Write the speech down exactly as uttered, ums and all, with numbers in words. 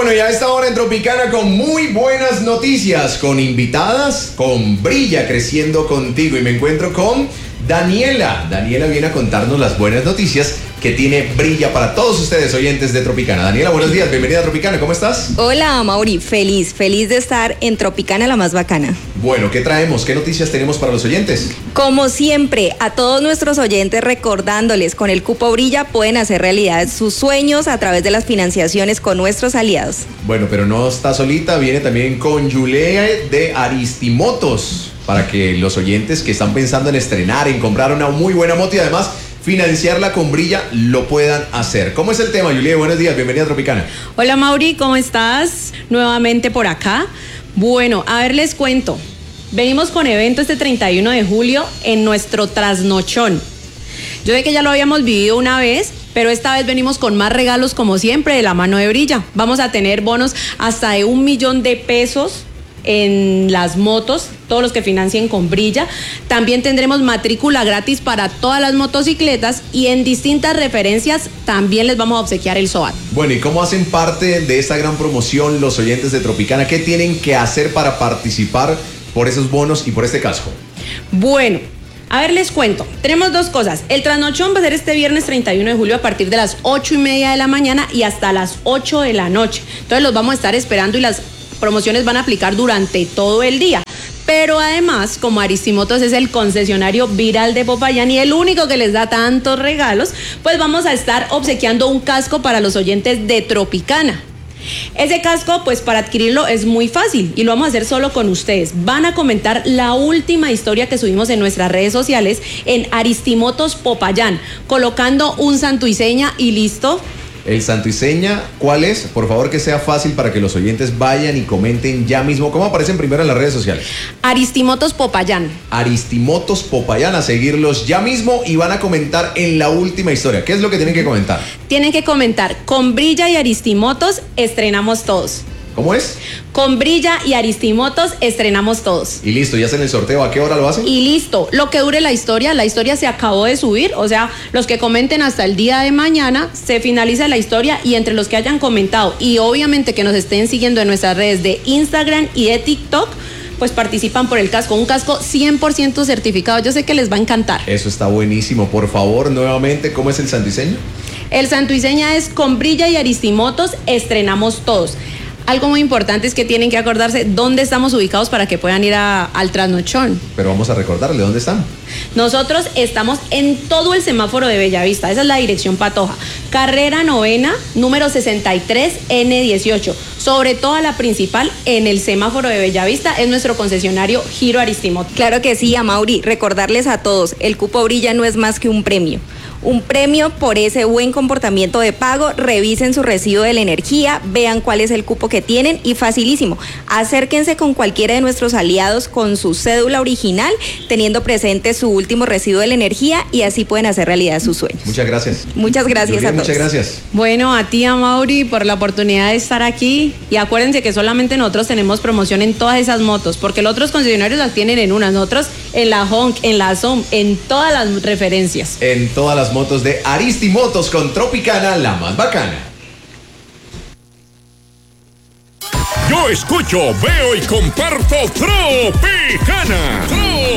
Bueno, ya a esta hora en Tropicana con muy buenas noticias, con invitadas, con Brilla creciendo contigo, y me encuentro con Daniela. Daniela viene a contarnos las buenas noticias que tiene Brilla para todos ustedes, oyentes de Tropicana. Daniela, buenos días, bienvenida a Tropicana, ¿cómo estás? Hola, Mauri, feliz, feliz de estar en Tropicana, la más bacana. Bueno, ¿qué traemos? ¿Qué noticias tenemos para los oyentes? Como siempre, a todos nuestros oyentes recordándoles, con el cupo Brilla pueden hacer realidad sus sueños a través de las financiaciones con nuestros aliados. Bueno, pero no está solita, viene también con Julia de Aristimotos, para que los oyentes que están pensando en estrenar, en comprar una muy buena moto y además financiarla con Brilla, lo puedan hacer. ¿Cómo es el tema, Julia? Buenos días, bienvenida a Tropicana. Hola, Mauri, ¿cómo estás? Nuevamente por acá. Bueno, a ver, les cuento. Venimos con evento este treinta y uno de julio en nuestro trasnochón. Yo sé que ya lo habíamos vivido una vez, pero esta vez venimos con más regalos, como siempre, de la mano de Brilla. Vamos a tener bonos hasta de un millón de pesos en las motos, todos los que financien con Brilla. También tendremos matrícula gratis para todas las motocicletas y en distintas referencias también les vamos a obsequiar el SOAT. Bueno, ¿y cómo hacen parte de esta gran promoción los oyentes de Tropicana? ¿Qué tienen que hacer para participar por esos bonos y por este casco? Bueno, a ver, les cuento. Tenemos dos cosas. El trasnochón va a ser este viernes treinta y uno de julio a partir de las ocho y media de la mañana y hasta las ocho de la noche. Entonces los vamos a estar esperando y las promociones van a aplicar durante todo el día. Pero además, como Aristimotos es el concesionario viral de Popayán y el único que les da tantos regalos, pues vamos a estar obsequiando un casco para los oyentes de Tropicana. Ese casco, pues para adquirirlo es muy fácil y lo vamos a hacer solo con ustedes. Van a comentar la última historia que subimos en nuestras redes sociales en Aristimotos Popayán, colocando un santo y seña y listo. El santo y seña, ¿cuál es? Por favor, que sea fácil para que los oyentes vayan y comenten ya mismo. ¿Cómo aparecen primero en las redes sociales? Aristimotos Popayán. Aristimotos Popayán, a seguirlos ya mismo y van a comentar en la última historia. ¿Qué es lo que tienen que comentar? Tienen que comentar: con Brilla y Aristimotos estrenamos todos. ¿Cómo es? Con Brilla y Aristimotos estrenamos todos. Y listo, ya hacen el sorteo. ¿A qué hora lo hacen? Y listo, lo que dure la historia. La historia se acabó de subir, o sea, los que comenten hasta el día de mañana, se finaliza la historia y entre los que hayan comentado y obviamente que nos estén siguiendo en nuestras redes de Instagram y de TikTok, pues participan por el casco, un casco cien por ciento certificado. Yo sé que les va a encantar. Eso está buenísimo. Por favor, nuevamente, ¿cómo es el santo y seña? El santo y seña es: con Brilla y Aristimotos estrenamos todos. Algo muy importante es que tienen que acordarse dónde estamos ubicados para que puedan ir a, al trasnochón. Pero vamos a recordarle dónde están. Nosotros estamos en todo el semáforo de Bellavista. Esa es la dirección Patoja. Carrera novena, número sesenta y tres ene dieciocho. Sobre toda la principal, en el semáforo de Bellavista, es nuestro concesionario Giro Aristimotos. Claro que sí, Amaury. Recordarles a todos, el cupo Brilla no es más que un premio. Un premio por ese buen comportamiento de pago. Revisen su recibo de la energía, vean cuál es el cupo que tienen y facilísimo. Acérquense con cualquiera de nuestros aliados con su cédula original, teniendo presente su último recibo de la energía y así pueden hacer realidad sus sueños. Muchas gracias. Muchas gracias Julia, a todos. Muchas gracias. Bueno, a ti, Amaury, por la oportunidad de estar aquí. Y acuérdense que solamente nosotros tenemos promoción en todas esas motos, porque los otros concesionarios las tienen en unas, nosotros en la Honk, en la Som, en todas las referencias. En todas las motos de Aristimotos con Tropicana, la más bacana. Yo escucho, veo y comparto Tropicana. Tropicana.